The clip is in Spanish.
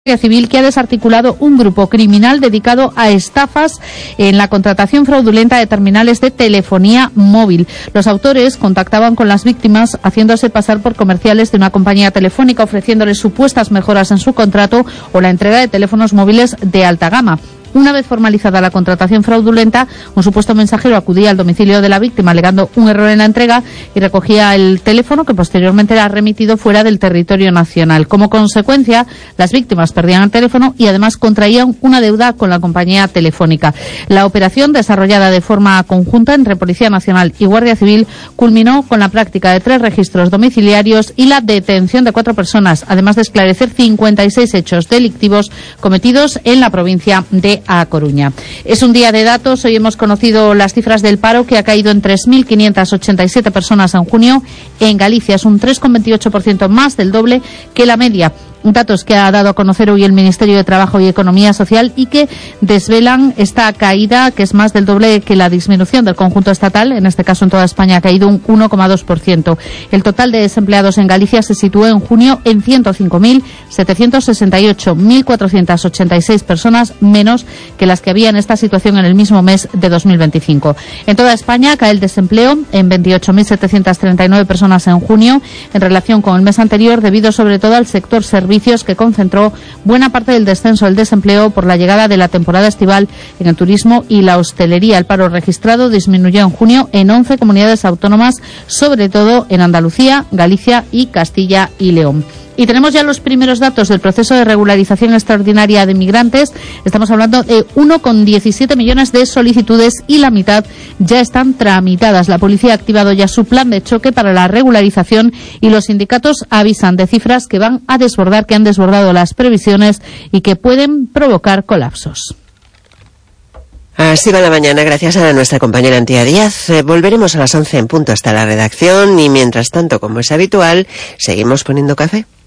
Civil, que ha desarticulado un grupo criminal dedicado a estafas en la contratación fraudulenta de terminales de telefonía móvil. Los autores contactaban con las víctimas haciéndose pasar por comerciales de una compañía telefónica, ofreciéndoles supuestas mejoras en su contrato o la entrega de teléfonos móviles de alta gama. Una vez formalizada la contratación fraudulenta, un supuesto mensajero acudía al domicilio de la víctima alegando un error en la entrega y recogía el teléfono, que posteriormente era remitido fuera del territorio nacional. Como consecuencia, las víctimas perdían el teléfono y además contraían una deuda con la compañía telefónica. La operación, desarrollada de forma conjunta entre Policía Nacional y Guardia Civil, culminó con la práctica de 3 registros domiciliarios y la detención de 4 personas, además de esclarecer 56 hechos delictivos cometidos en la provincia de A Coruña. Es un día de datos. Hoy hemos conocido las cifras del paro, que ha caído en 3.587 personas en junio. En Galicia es un 3,28% más del doble que la media. Datos que ha dado a conocer hoy el Ministerio de Trabajo y Economía Social y que desvelan esta caída, que es más del doble que la disminución del conjunto estatal. En este caso, en toda España ha caído un 1,2%. El total de desempleados en Galicia se situó en junio en 105.768, 1.486 personas menos que las que había en esta situación en el mismo mes de 2025. En toda España cae el desempleo en 28.739 personas en junio en relación con el mes anterior, debido sobre todo al sector servicios, que concentró buena parte del descenso del desempleo por la llegada de la temporada estival en el turismo y la hostelería. El paro registrado disminuyó en junio en 11 comunidades autónomas, sobre todo en Andalucía, Galicia y Castilla y León. Y tenemos ya los primeros datos del proceso de regularización extraordinaria de migrantes. Estamos hablando de 1,17 millones de solicitudes y la mitad ya están tramitadas. La policía ha activado ya su plan de choque para la regularización y los sindicatos avisan de cifras que van a desbordar, que han desbordado las previsiones y que pueden provocar colapsos. Así va la mañana, gracias a nuestra compañera Antía Díaz. Volveremos a las 11 en punto hasta la redacción y mientras tanto, como es habitual, seguimos poniendo café.